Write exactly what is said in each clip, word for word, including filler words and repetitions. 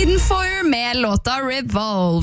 Maidenfire med låta Revolve.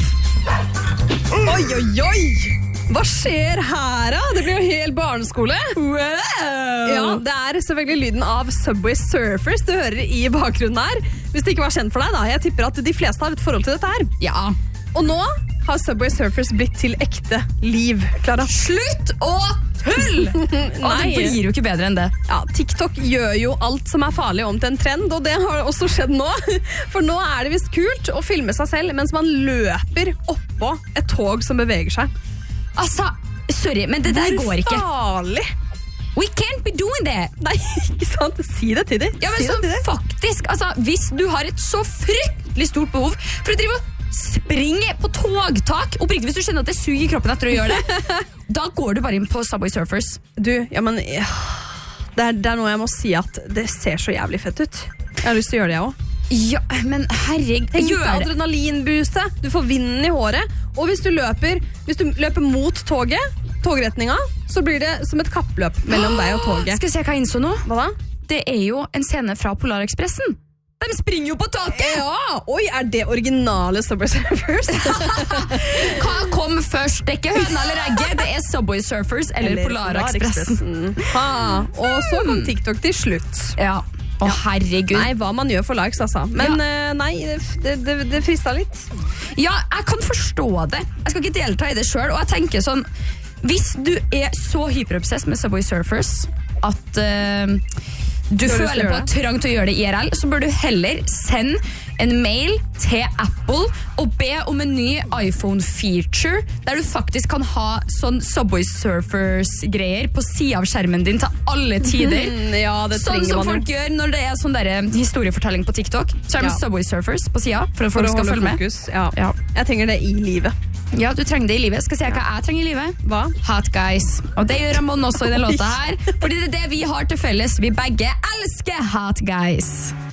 Oi, oi, oi! Hva skjer her da? Det blir jo helt barneskole. Wow! Ja, det er selvfølgelig lyden av Subway Surfers du hører i bakgrunnen her. Hvis det ikke var kjent for deg da. Jeg tipper at de fleste har et forhold til dette her. Ja. Og nå har Subway Surfers blitt til ekte liv, Clara. Slutt å tull! Og det blir jo ikke bedre enn det. Ja, TikTok gjør jo alt som er farlig om til en trend, og det har også skjedd nå. For nå er det visst kult å filme seg selv mens man løper oppå et tog som beveger seg. Altså, sorry, men det der Hvor går ikke. farlig? We can't be doing that. Nei, ikke sant? Si det til dem. Ja, men si så det til dem. faktisk, altså, hvis du har et så fryktelig stort behov for å drive og springe på togtak, oppriktig hvis du kjenner at det suger i kroppen etter å gjøre det, da går du bare inn på Subway Surfers. Du, ja, men ja, det, er, det er noe jeg må si at det ser så jævlig fett ut. Jeg har lyst til å gjøre det jeg også. Ja, men herregud, Tenk gjør deg det. adrenalinboostet. Du får vinden i håret. Og hvis du løper, hvis du løper mot toget, togretninga, så blir det som et kappløp mellom deg og toget. Skal vi se hva jeg innså nå? Hva da? Det er jo en scene fra Polarekspressen. De springer jo på taket! Ja, oi, er det originale Subway Surfers? Hva kom først? Det er ikke høna eller egget, det er Subway Surfers eller, eller Polarekspressen. Ha, og så kom TikTok til slutt. Ja. Å, herregud. Nei, hva man gjør for likes, altså. Men Ja. eh, nei, det, det, det fristet litt. Ja, jeg kan forstå det. Jeg skal ikke delta i det selv, og jeg tenker sånn, hvis du er så hyperobsess med Subway Surfers at uh, du Bør du føler på gjøre det? trang til å gjøre det I R L, så bør du heller sende en mail til Apple og be om en ny iPhone-feature der du faktisk kan ha sånn Subway Surfers-greier på siden av skjermen din til alle tider. Ja, det Sånn trenger som man jo. folk gjør når det er sånn der historiefortelling på TikTok. Så er det Ja. Subway Surfers på siden for at For folk å skal holde følge med. fokus. Ja. Ja. Jeg trenger det I livet. Ja, du trenger det I livet. Skal jeg si hva jeg trenger I livet? Hva? Hot guys. Og det gjør Ramon også I den låta her. Fordi det er det vi har til felles. Vi begge elsker hot guys.